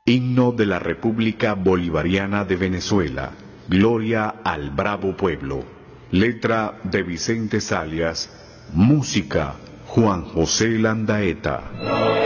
Himno de la República Bolivariana de Venezuela. Gloria al bravo pueblo. Letra de Vicente Zalias. Música Juan José Landaeta.